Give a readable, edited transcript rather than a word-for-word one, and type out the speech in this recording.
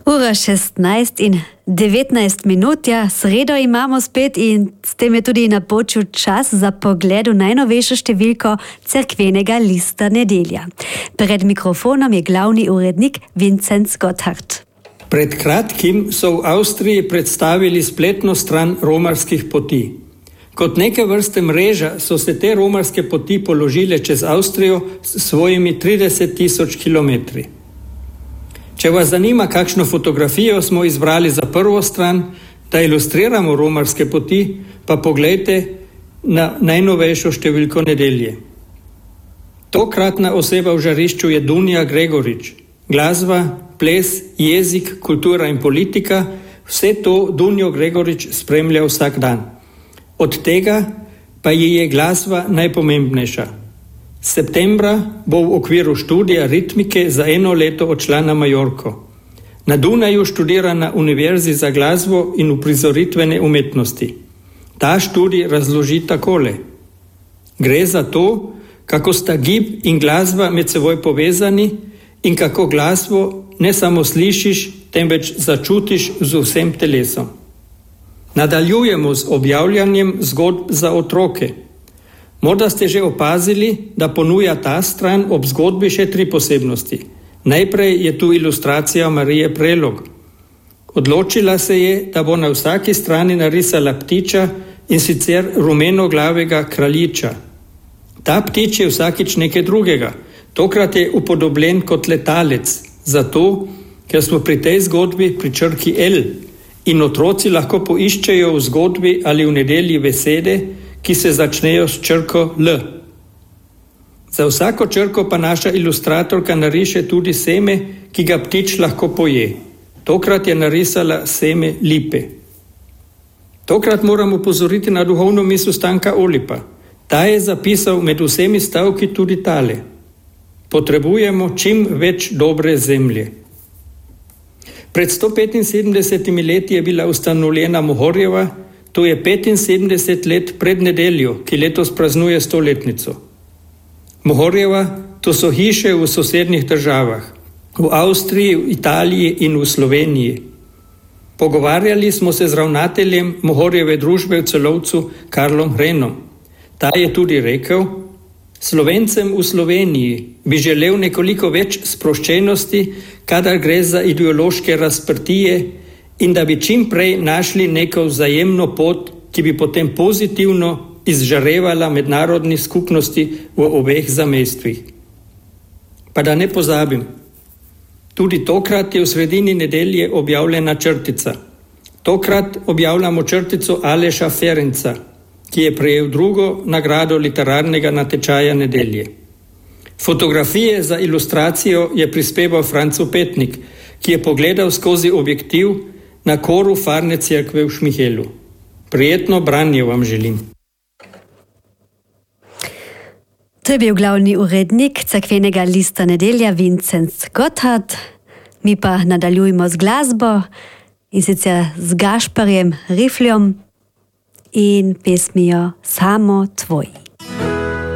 Ura 16 in 19 minut, ja, sredo imamo spet in s tem je tudi napočil čas za pogled v najnovejšo številko Cerkvenega lista Nedelja. Pred mikrofonom je glavni urednik Vincenc Gotthard. Pred kratkim so v Avstriji predstavili spletno stran romarskih poti. Kot neke vrste mreža so se te romarske poti položile čez Avstrijo s svojimi 30.000 kilometri. Če vas zanima, kakšno fotografijo smo izbrali za prvo stran, da ilustriramo romarske poti, pa poglejte na najnovejšo številko Nedelje. Tokratna oseba v žarišču je Dunja Gregorič. Glasba, ples, jezik, kultura in politika, vse to Dunjo Gregorič spremlja vsak dan. Od tega pa ji je glasba najpomembnejša. Septembra bo v okviru študija ritmike za 1 leto odšla na Majorko. Na Dunaju študira na Univerzi za glasbo in uprizoritvene umetnosti. Ta študij razloži takole. Gre za to, kako sta gib in glasba med seboj povezani in kako glasbo ne samo slišiš, temveč začutiš z vsem telesom. Nadaljujemo z objavljanjem zgodb za otroke. Morda ste že opazili, da ponuja ta stran ob zgodbi še 3 posebnosti. Najprej je tu ilustracija Marije Prelog. Odločila se je, da bo na vsaki strani narisala ptiča in sicer rumenoglavega kraljiča. Ta ptič je vsakič nekaj drugega. Tokrat je upodobljen kot letalec, zato, ker smo pri tej zgodbi pri črki L in otroci lahko poiščejo v zgodbi ali v nedelji besede, ki se začnejo s črko L. Za vsako črko pa naša ilustratorka nariše tudi seme, ki ga ptič lahko poje. Tokrat je narisala seme lipe. Tokrat moramo opozoriti na duhovno misel Stanka Olipa. Ta je zapisal med vsemi stavki tudi tale. Potrebujemo čim več dobre zemlje. Pred 175 leti je bila ustanovljena Mohorjeva, to je 75 let pred nedeljo, ki letos praznuje 100-letnico. Mohorjeva, to so hiše v sosednjih državah, v Avstriji, v Italiji in v Sloveniji. Pogovarjali smo se z ravnateljem Mohorjeve družbe v Celovcu Karlom Hrenom. Ta je tudi rekel, Slovencem v Sloveniji bi želel nekoliko več sproščenosti, kadar gre za ideološke razprtije in da bi čim prej našli neko vzajemno pot, ki bi potem pozitivno izžarevala mednarodni skupnosti v obeh zamejstvih. Pa da ne pozabim, tudi tokrat je v sredini nedelje objavljena črtica. Tokrat objavljamo črtico Aleša Ferenca, ki je prejel 2. nagrado literarnega natečaja Nedelje. Fotografije za ilustracijo je prispeval Franco Petnik, ki je pogledal skozi objektiv na koru Farne cerkve v Šmihelu. Prijetno branje vam želim. To je bil glavni urednik Cerkvenega lista Nedelja Vincenc Gotthard. Mi pa nadaljujemo z glasbo in sicer z Gašparjem Rifljom in pesmijo Samo tvoj.